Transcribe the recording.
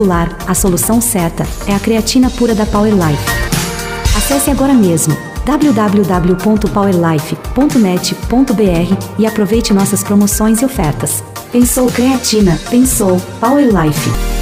A solução certa é a creatina pura da Power Life. Acesse agora mesmo www.powerlife.net.br e aproveite nossas promoções e ofertas. Pensou creatina, pensou Power Life.